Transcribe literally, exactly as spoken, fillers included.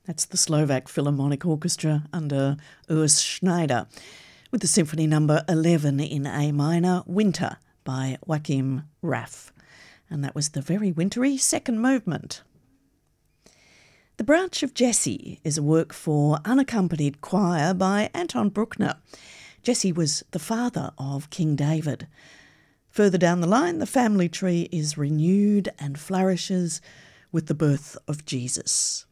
That's the Slovak Philharmonic Orchestra under Urs Schneider, with the Symphony Number eleven in A minor, Winter, by Joachim Raff. And that was the very wintry second movement. The Branch of Jesse is a work for unaccompanied choir by Anton Bruckner. Jesse was the father of King David. Further down the line, the family tree is renewed and flourishes with the birth of Jesus.